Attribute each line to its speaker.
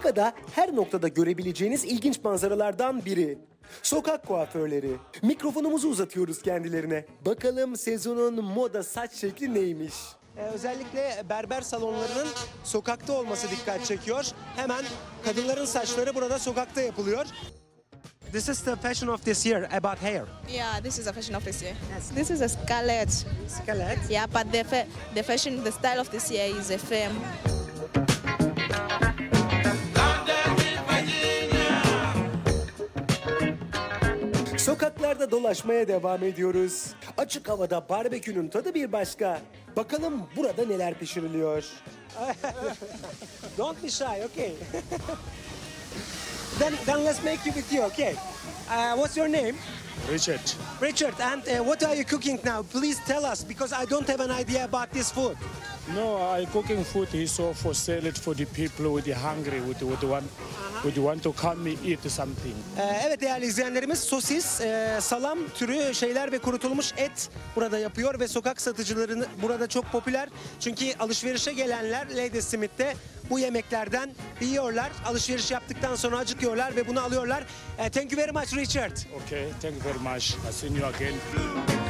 Speaker 1: Belçika'da her noktada görebileceğiniz ilginç manzaralardan biri. Sokak kuaförleri. Mikrofonumuzu uzatıyoruz kendilerine. Bakalım sezonun moda saç şekli neymiş? Özellikle berber salonlarının sokakta olması dikkat çekiyor. Hemen kadınların saçları burada sokakta yapılıyor. This is the fashion of this year about hair.
Speaker 2: Yeah, this is the fashion of this year. This is a scarlet.
Speaker 1: Scarlet.
Speaker 2: Yeah, but the fashion, the style of this year is a femme.
Speaker 1: Sokaklarda dolaşmaya devam ediyoruz. Açık havada barbekünün tadı bir başka. Bakalım burada neler pişiriliyor. Don't be shy, okay? then let's make you with you, okay? What's your name?
Speaker 3: Richard,
Speaker 1: Richard, and what are you cooking now? Please tell us, because I don't have an idea about this food.
Speaker 3: no, I cooking food is so for sell it for the people who are hungry, who want to come and eat something.
Speaker 1: Evet değerli izleyenlerimiz, sosis, salam türü şeyler ve kurutulmuş et burada yapıyor ve sokak satıcıları burada çok popüler. Çünkü alışverişe gelenler Lady Smith'te bu yemeklerden yiyorlar. Alışveriş yaptıktan sonra acıkıyorlar ve bunu alıyorlar. Thank you very much Richard.
Speaker 3: Okay, thank you very much. I see you again.